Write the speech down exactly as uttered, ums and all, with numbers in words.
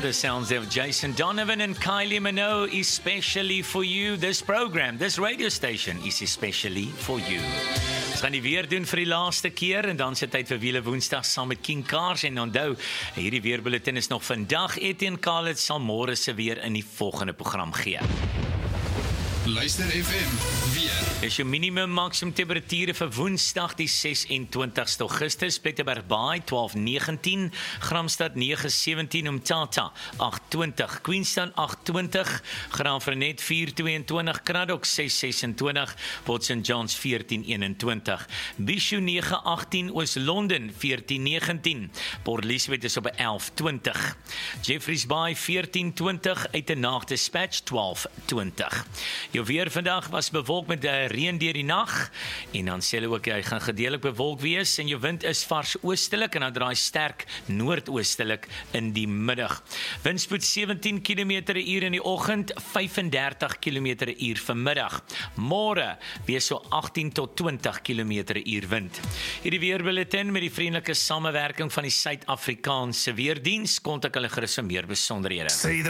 The sounds of Jason Donovan and Kylie Minogue, especially for you. This program, this radio station is especially for you. Ons gaan die weer doen vir die laaste keer en dan se tyd vir Wiele Woensdag saam met King Cars en onthou, hierdie weerbulletin is nog vandag. Etienne Khalid sal môre se weer in die volgende program gee. Luister F M, weer. Is jou minimum maksimum temperature vir Woensdag die ses-en-twintigste Augustus, Plettenberg Baai twaalf negentien, Gramstad nege sewentien, Umtata agt twintig, Queenstown agt twintig, Graafrenet vier tweeëntwintig, Cradock ses sesentwintig, Port Saint John's veertien eenentwintig, Bishu nege agtien, Oos-London veertien negentien, Port Elizabeth is op elf twintig, Jeffreys Bay veertien twintig, Uitenaag Dispatch twaalf twintig. Jou weer vandag was bewolk met uh, reën deur die nag en dan sê hulle ook hy gaan gedeelik bewolk wees en jou wind is vars oostelik en dan draai sterk noordoostelik in die middag. Windspoed sewentien kilometer per uur in die oggend, vyfendertig kilometer per uur vanmiddag. Môre wees so agtien tot twintig kilometer per uur wind. Hierdie weerbulletin met die vriendelike samewerking van die Suid-Afrikaanse Weerdiens, kontak hulle gerus vir meer besonderhede.